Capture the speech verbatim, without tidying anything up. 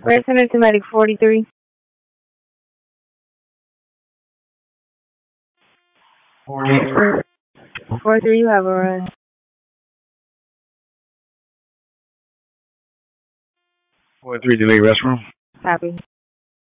Resident to Medic forty-three. forty-three, you have a run. forty-three, delay restroom. Copy.